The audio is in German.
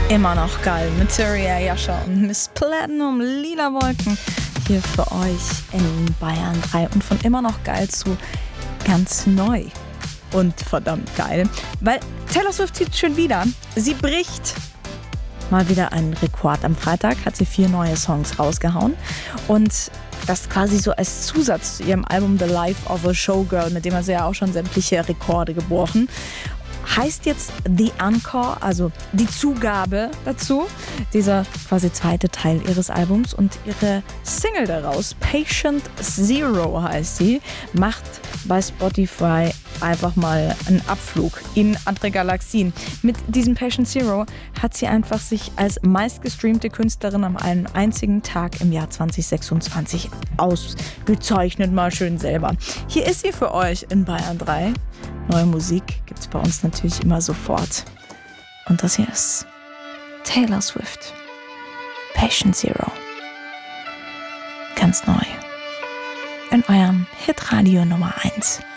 Immer noch geil. Materia Jascha und Miss Platinum, Lila Wolken. Hier für euch in Bayern 3. Und von immer noch geil zu ganz neu. Und verdammt geil. Weil Taylor Swift zieht schon wieder. Sie bricht mal wieder einen Rekord. Am Freitag hat sie 4 neue Songs rausgehauen. Und das quasi so als Zusatz zu ihrem Album The Life of a Showgirl, mit dem hat sie ja auch schon sämtliche Rekorde gebrochen. Heißt jetzt The Encore, also die Zugabe dazu, dieser quasi zweite Teil ihres Albums, und ihre Single daraus, Patient Zero heißt sie, macht bei Spotify einfach mal einen Abflug in andere Galaxien. Mit diesem Patient Zero hat sie einfach sich als meistgestreamte Künstlerin an einem einzigen Tag im Jahr 2026 ausgezeichnet, mal schön selber. Hier ist sie für euch in Bayern 3. Neue Musik gibt's bei uns natürlich immer sofort. Und das hier ist Taylor Swift. Patient Zero. Ganz neu. In eurem Hitradio Nummer 1.